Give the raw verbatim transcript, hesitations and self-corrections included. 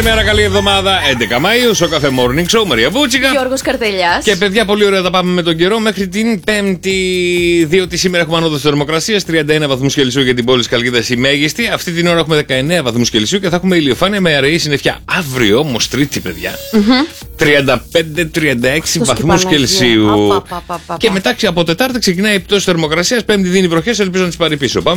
καλημέρα, καλή εβδομάδα. έντεκα Μαΐου, στο Cafe Morning Show, Μαρία Μπούτσικα. Γιώργος Καρτελιάς. Και παιδιά, πολύ ωραία τα πάμε με τον καιρό μέχρι την Πέμπτη. Διότι σήμερα έχουμε ανώδο θερμοκρασίας, τριάντα ένα βαθμούς Κελσίου για την πόλη της Χαλκίδας η μέγιστη. Αυτή την ώρα έχουμε δεκαεννέα βαθμούς Κελσίου και θα έχουμε ηλιοφάνεια με αραιή συννεφιά. Αύριο όμως, Τρίτη, παιδιά. Mm-hmm. τριάντα πέντε τριάντα έξι βαθμούς Κελσίου. Απα, απα, απα, απα. Και μετά από Τετάρτη ξεκινάει η πτώση θερμοκρασίας. Πέμπτη δίνει βροχές, ελπίζω να τις πάρει πίσω. Πάμε.